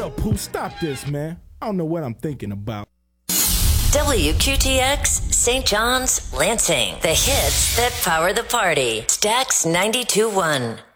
up, Pooh? Stop this, man. I don't know what I'm thinking about. WQTX, St. John's, Lansing. The hits that power the party. Stax 92.1.